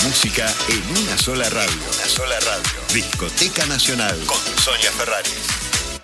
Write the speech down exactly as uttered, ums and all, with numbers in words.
música en una sola radio. Una sola radio. Discoteca Nacional con Sonia Ferraris.